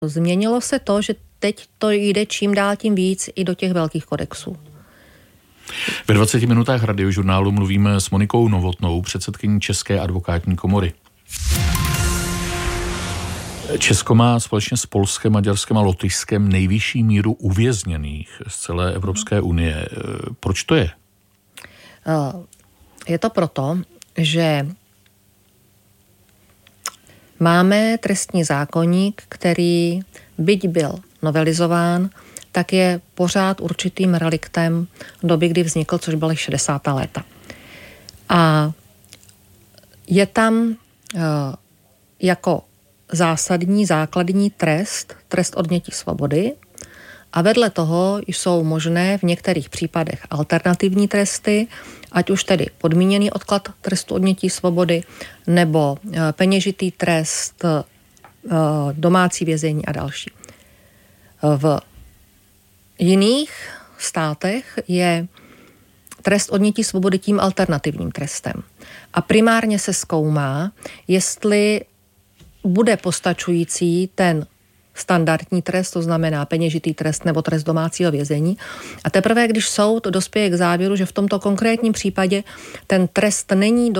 Změnilo se to, že teď to jde čím dál tím víc i do těch velkých kodexů. Ve 20 minutách Radiožurnálu mluvíme s Monikou Novotnou, předsedkyní České advokátní komory. Česko má společně s Polskem, Maďarskem a Lotyšskem nejvyšší míru uvězněných z celé Evropské unie. Proč to je? Je to proto, že máme trestní zákoník, který, byť byl novelizován, tak je pořád určitým reliktem doby, kdy vznikl, což byly 60. léta. A je tam jako zásadní, základní trest odnětí svobody a vedle toho jsou možné v některých případech alternativní tresty, ať už tedy podmíněný odklad trestu odnětí svobody nebo peněžitý trest, domácí vězení a další. V jiných státech je trest odnětí svobody tím alternativním trestem. A primárně se zkoumá, jestli bude postačující ten standardní trest, to znamená peněžitý trest nebo trest domácího vězení. A teprve, když soud dospěje k závěru, že v tomto konkrétním případě ten trest není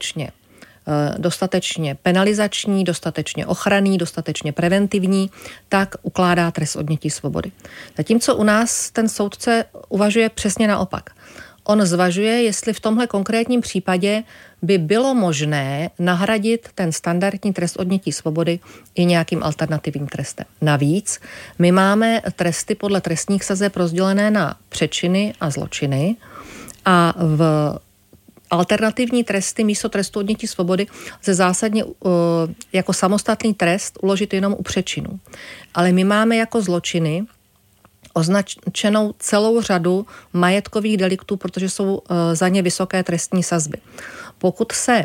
dostatečně penalizační, dostatečně ochranný, dostatečně preventivní, tak ukládá trest odnětí svobody. Zatímco u nás ten soudce uvažuje přesně naopak. On zvažuje, jestli v tomhle konkrétním případě by bylo možné nahradit ten standardní trest odnětí svobody i nějakým alternativním trestem. Navíc my máme tresty podle trestních sazeb rozdělené na přečiny a zločiny a v alternativní tresty místo trestu odnětí svobody lze zásadně jako samostatný trest uložit jenom u přečinů. Ale my máme jako zločiny označenou celou řadu majetkových deliktů, protože jsou za ně vysoké trestní sazby. Pokud se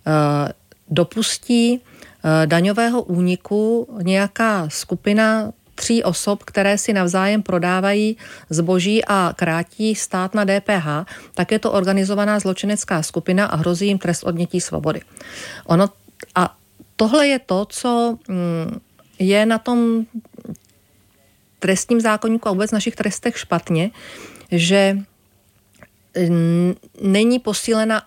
dopustí daňového úniku nějaká skupina 3 osob, které si navzájem prodávají zboží a krátí stát na DPH, tak je to organizovaná zločinecká skupina a hrozí jim trest odnětí svobody. A tohle je to, co je na tom trestním zákoníku a vůbec našich trestech špatně, že není posílena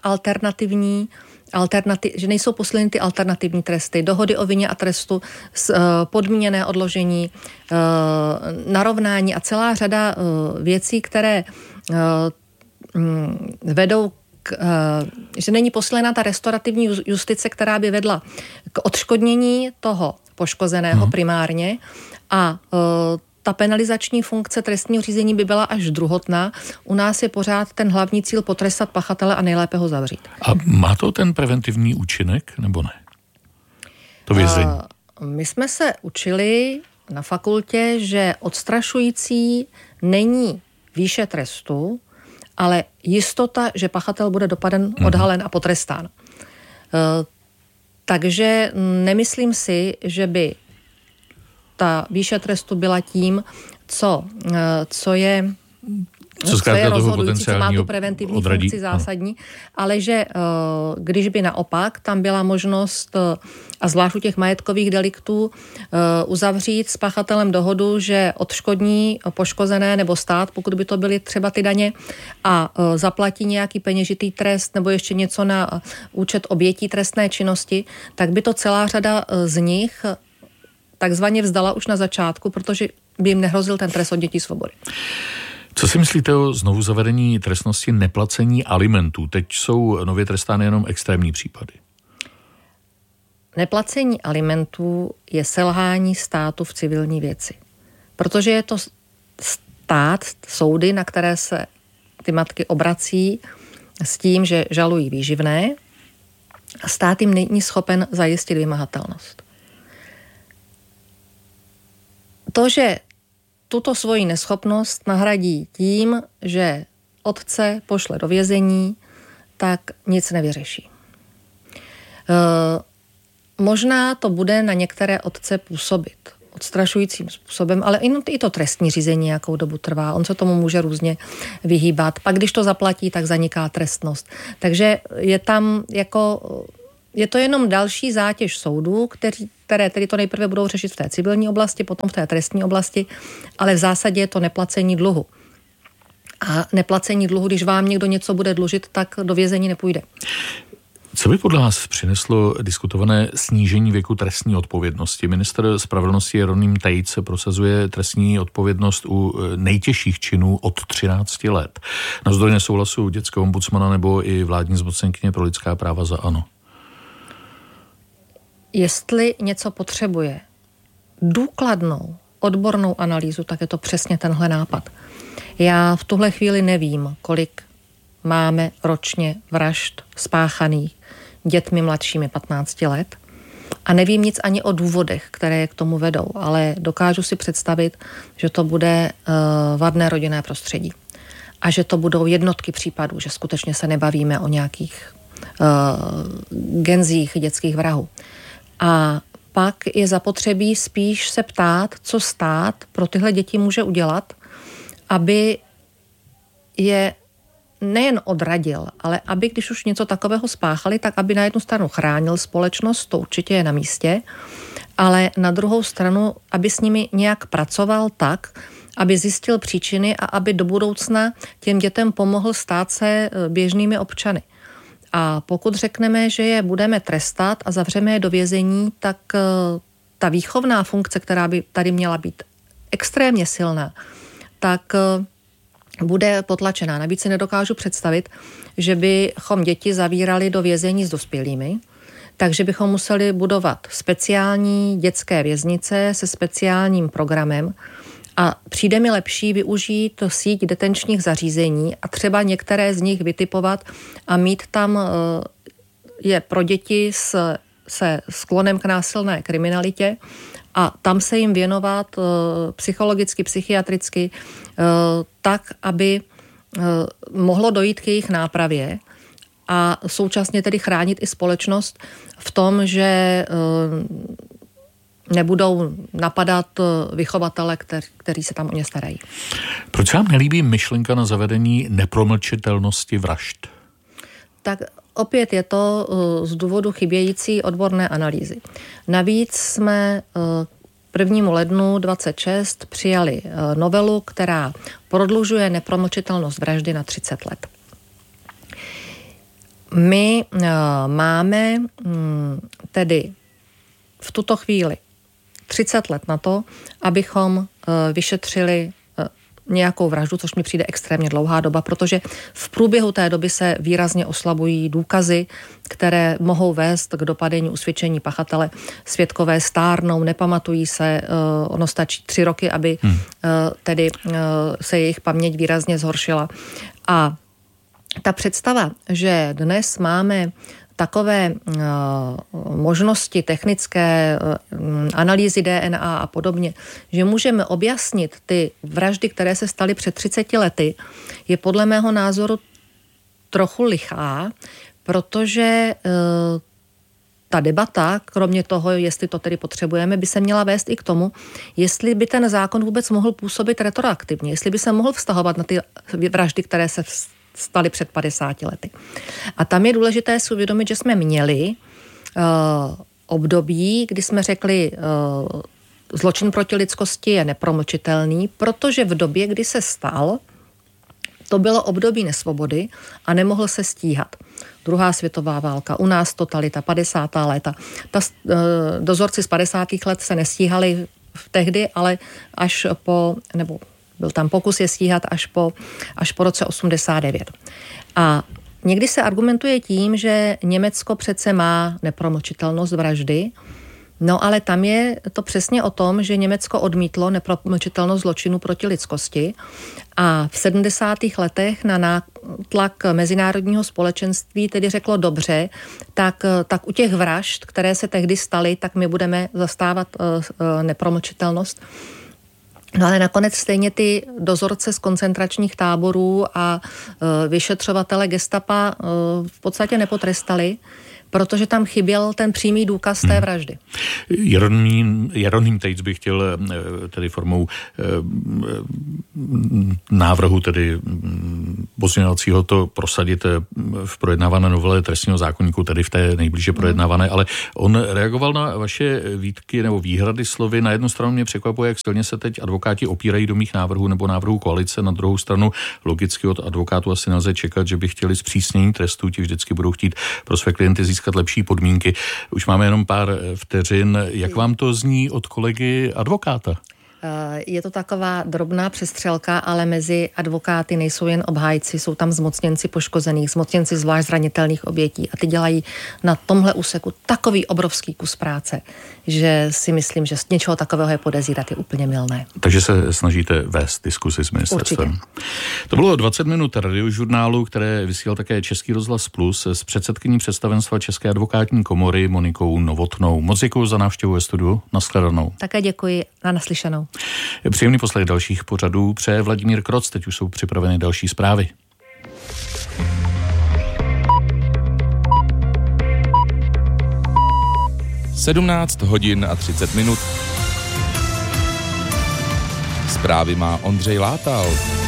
že nejsou posíleny ty alternativní tresty, dohody o vině a trestu, podmíněné odložení, narovnání a celá řada věcí, které vedou že není posílena ta restaurativní justice, která by vedla k odškodnění toho poškozeného primárně a ta penalizační funkce trestního řízení by byla až druhotná. U nás je pořád ten hlavní cíl potrestat pachatele a nejlépe ho zavřít. A má to ten preventivní účinek, nebo ne? To vězení. My jsme se učili na fakultě, že odstrašující není výše trestu, ale jistota, že pachatel bude dopaden, odhalen a potrestán. Takže nemyslím si, že by ta výše trestu byla tím, co je rozhodující, co má tu preventivní funkci zásadní, ale že když by naopak tam byla možnost, a zvlášť u těch majetkových deliktů, uzavřít s pachatelem dohodu, že odškodní poškozené nebo stát, pokud by to byly třeba ty daně, a zaplatí nějaký peněžitý trest nebo ještě něco na účet obětí trestné činnosti, tak by to celá řada z nich takzvaně vzdala už na začátku, protože by jim nehrozil ten trest odnětí svobody. Co si myslíte o znovu zavedení trestnosti neplacení alimentů? Teď jsou nově trestány jenom extrémní případy. Neplacení alimentů je selhání státu v civilní věci. Protože je to stát, soudy, na které se ty matky obrací s tím, že žalují výživné, a stát jim není schopen zajistit vymahatelnost. To, že tuto svoji neschopnost nahradí tím, že otce pošle do vězení, tak nic nevyřeší. Možná to bude na některé otce působit odstrašujícím způsobem, ale i to trestní řízení nějakou dobu trvá. On se tomu může různě vyhýbat. Pak, když to zaplatí, tak zaniká trestnost. Takže je tam jako je to jenom další zátěž soudů, které tedy to nejprve budou řešit v té civilní oblasti, potom v té trestní oblasti, ale v zásadě je to neplacení dluhu. A neplacení dluhu, když vám někdo něco bude dlužit, tak do vězení nepůjde. Co by podle vás přineslo diskutované snížení věku trestní odpovědnosti? Ministr spravedlnosti Jeroným Tejc prosazuje trestní odpovědnost u nejtěžších činů od 13 let. Navzdory nesouhlasu dětského ombudsmana nebo i vládní zmocněnkyně pro lidská práva za ANO. Jestli něco potřebuje důkladnou, odbornou analýzu, tak je to přesně tenhle nápad. Já v tuhle chvíli nevím, kolik máme ročně vražd spáchaných dětmi mladšími 15 let a nevím nic ani o důvodech, které je k tomu vedou, ale dokážu si představit, že to bude vadné rodinné prostředí a že to budou jednotky případů, že skutečně se nebavíme o nějakých genzích dětských vrahů. A pak je zapotřebí spíš se ptát, co stát pro tyhle děti může udělat, aby je nejen odradil, ale aby, když už něco takového spáchali, tak aby na jednu stranu chránil společnost, to určitě je na místě, ale na druhou stranu, aby s nimi nějak pracoval tak, aby zjistil příčiny a aby do budoucna těm dětem pomohl stát se běžnými občany. A pokud řekneme, že je budeme trestat a zavřeme je do vězení, tak ta výchovná funkce, která by tady měla být extrémně silná, tak bude potlačená. Navíc si nedokážu představit, že bychom děti zavírali do vězení s dospělými, takže bychom museli budovat speciální dětské věznice se speciálním programem a přijde mi lepší využít síť detenčních zařízení a třeba některé z nich vytipovat a mít tam je pro děti se sklonem k násilné kriminalitě a tam se jim věnovat psychologicky, psychiatricky tak, aby mohlo dojít k jejich nápravě a současně tedy chránit i společnost v tom, že nebudou napadat vychovatele, kteří se tam o ně starají. Proč vám nelíbí myšlenka na zavedení nepromlčitelnosti vražd? Tak opět je to z důvodu chybějící odborné analýzy. Navíc jsme k 1. lednu 2026 přijali novelu, která prodlužuje nepromlčitelnost vraždy na 30 let. My máme tedy v tuto chvíli 30 let na to, abychom vyšetřili nějakou vraždu, což mi přijde extrémně dlouhá doba, protože v průběhu té doby se výrazně oslabují důkazy, které mohou vést k dopadení usvědčení pachatele. Svědkové stárnou, nepamatují se, ono stačí 3 roky, aby tedy se jejich paměť výrazně zhoršila. A ta představa, že dnes máme takové možnosti technické analýzy DNA a podobně, že můžeme objasnit ty vraždy, které se staly před 30 lety, je podle mého názoru trochu lichá, protože ta debata, kromě toho, jestli to tedy potřebujeme, by se měla vést i k tomu, jestli by ten zákon vůbec mohl působit retroaktivně, jestli by se mohl vztahovat na ty vraždy, které se staly před 50 lety. A tam je důležité si uvědomit, že jsme měli období, kdy jsme řekli, zločin proti lidskosti je nepromlčitelný, protože v době, kdy se stal, to bylo období nesvobody a nemohl se stíhat. 2. světová válka, u nás totalita, 50. léta. Dozorci z 50. let se nestíhali tehdy, ale až po, nebo byl tam pokus je stíhat až po roce 89. A někdy se argumentuje tím, že Německo přece má nepromlčitelnost vraždy, no ale tam je to přesně o tom, že Německo odmítlo nepromlčitelnost zločinu proti lidskosti a v 70. letech na nátlak mezinárodního společenství tedy řeklo dobře, tak u těch vražd, které se tehdy staly, tak my budeme zastávat nepromlčitelnost. No ale nakonec stejně ty dozorce z koncentračních táborů a vyšetřovatele gestapa v podstatě nepotrestali, protože tam chyběl ten přímý důkaz té vraždy. Jeroným Tejc by chtěl tedy formou návrhu tedy pozměňovacího to prosadit v projednávané novele trestního zákoníku, tedy v té nejblíže projednávané, ale on reagoval na vaše výtky nebo výhrady slovy. Na jednu stranu mě překvapuje, jak silně se teď advokáti opírají do mých návrhů nebo návrhů koalice. Na druhou stranu logicky od advokátů asi nelze čekat, že by chtěli zpřísnění trestů, ti vždycky budou chtít pro své klienty získat lepší podmínky. Už máme jenom pár vteřin. Jak vám to zní od kolegy advokáta? Je to taková drobná přestřelka, ale mezi advokáty nejsou jen obhájci, jsou tam zmocněnci poškozených, zmocněnci zvlášť zranitelných obětí a ty dělají na tomhle úseku takový obrovský kus práce, že si myslím, že z něčeho takového je podezírat je úplně mylné. Takže se snažíte vést diskusi s ministerstvem. Určitě. To bylo 20 minut radiožurnálu, které vysílal také Český rozhlas Plus s předsedkyní představenstva České advokátní komory Monikou Novotnou. Moc děkuji za návštěvu ve studiu. Nashledanou. Také děkuji a naslyšenou. Příjemný poslech dalších pořadů přeje Vladimír Kroc, teď už jsou připraveny další zprávy. Sedmnáct hodin a 30 minut. Zprávy má Ondřej Látal.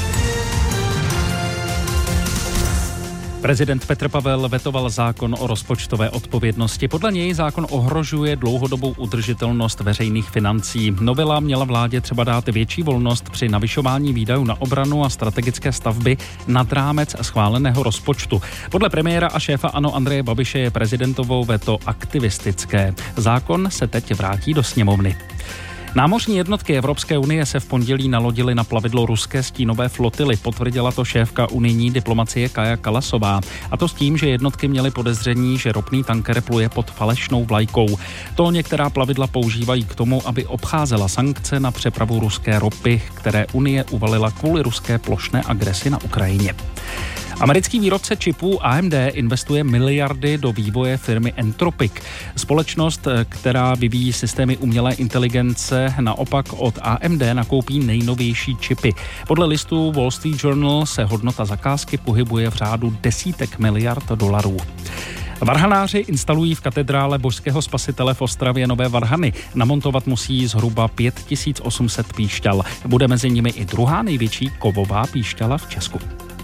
Prezident Petr Pavel vetoval zákon o rozpočtové odpovědnosti. Podle něj zákon ohrožuje dlouhodobou udržitelnost veřejných financí. Novela měla vládě třeba dát větší volnost při navyšování výdajů na obranu a strategické stavby nad rámec schváleného rozpočtu. Podle premiéra a šéfa ANO Andreje Babiše je prezidentovo veto aktivistické. Zákon se teď vrátí do sněmovny. Námořní jednotky Evropské unie se v pondělí nalodily na plavidlo ruské stínové flotily, potvrdila to šéfka unijní diplomacie Kaja Kalasová. A to s tím, že jednotky měly podezření, že ropný tanker pluje pod falešnou vlajkou. To některá plavidla používají k tomu, aby obcházela sankce na přepravu ruské ropy, které Unie uvalila kvůli ruské plošné agresi na Ukrajině. Americký výrobce čipů AMD investuje miliardy do vývoje firmy Entropic. Společnost, která vyvíjí systémy umělé inteligence, naopak od AMD nakoupí nejnovější čipy. Podle listu Wall Street Journal se hodnota zakázky pohybuje v řádu desítek miliard dolarů. Varhanáři instalují v katedrále Božského spasitele v Ostravě nové varhany. Namontovat musí zhruba 5800 píšťal. Bude mezi nimi i druhá největší kovová píšťala v Česku.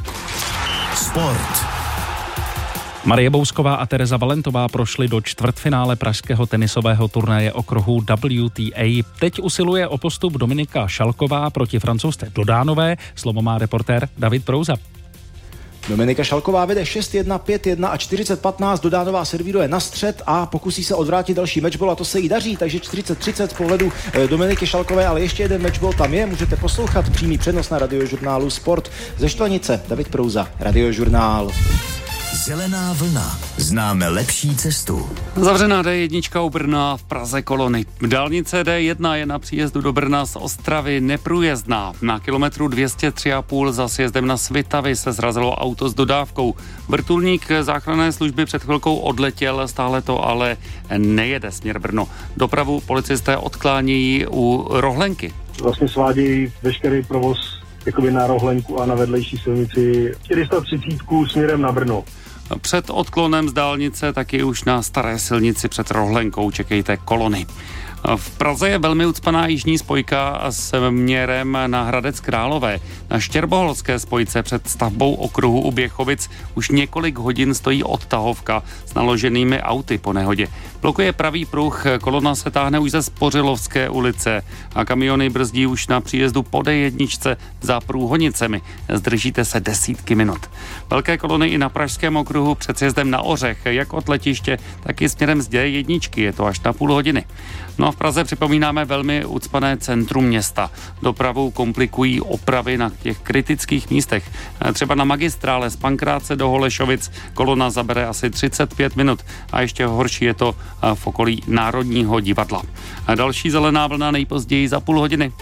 Sport. Marie Bousková a Tereza Valentová prošly do čtvrtfinále pražského tenisového turnaje okruhu WTA. Teď usiluje o postup Dominika Šalková proti Francouzce Dodánové. Slovo má reportér David Prouza. Dominika Šalková vede 6-1, 5-1 a 40-15, Dodánová servíruje na střed a pokusí se odvrátit další matchball a to se jí daří, takže 40-30 v pohledu Dominiky Šalkové, ale ještě jeden matchball tam je, můžete poslouchat přímý přenos na radiožurnálu Sport ze Štvanice. David Prouza, Radiožurnál. Zelená vlna. Známe lepší cestu. Zavřená D1 u Brna, v Praze kolony. Dálnice D1 je na příjezdu do Brna z Ostravy neprůjezdná. Na kilometru 203,5 za sjezdem na Svitavy se zrazilo auto s dodávkou. Vrtulník záchranné služby před chvilkou odletěl, stále to ale nejede směr Brno. Dopravu policisté odklánějí u Rohlenky. Vlastně svádějí veškerý provoz jakoby na Rohlenku a na vedlejší silnici 430 směrem na Brno. Před odklonem z dálnice taky už na staré silnici před Rohlenkou čekejte kolony. V Praze je velmi ucpaná jižní spojka směrem na Hradec Králové. Na štěrboholské spojce před stavbou okruhu u Běchovic už několik hodin stojí odtahovka s naloženými auty po nehodě. Blokuje pravý pruh, kolona se táhne už ze Spořilovské ulice a kamiony brzdí už na příjezdu po D1 za Průhonicemi. Zdržíte se desítky minut. Velké kolony i na pražském okruhu před sjezdem na Ořech, jak od letiště, tak i směrem z D1, je to až na půl hodiny. No a v Praze připomínáme velmi ucpané centrum města. Dopravu komplikují opravy na těch kritických místech. Třeba na magistrále z Pankráce do Holešovic kolona zabere asi 35 minut a ještě horší je to v okolí Národního divadla. A další zelená vlna nejpozději za půl hodiny.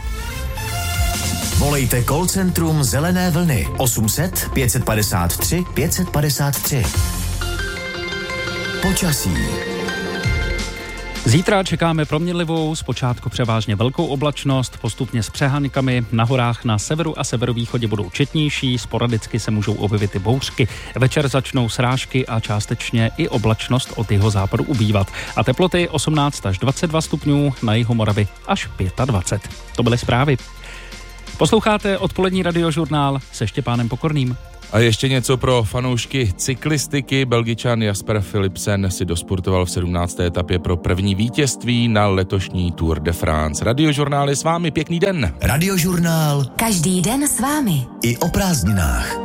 Volejte call centrum Zelené vlny 800 553 553. Počasí. Zítra čekáme proměnlivou, zpočátku převážně velkou oblačnost, postupně s přehánkami. Na horách na severu a severovýchodě budou četnější, sporadicky se můžou objevit i bouřky. Večer začnou srážky a částečně i oblačnost od jihozápadu ubývat. A teploty 18 až 22 stupňů, na jihu Moravy až 25. To byly zprávy. Posloucháte odpolední radiožurnál se Štěpánem Pokorným. A ještě něco pro fanoušky cyklistiky. Belgičan Jasper Philipsen si dosportoval v 17. etapě pro první vítězství na letošní Tour de France. Radiožurnál je s vámi, pěkný den. Radiožurnál každý den s vámi. i o prázdninách.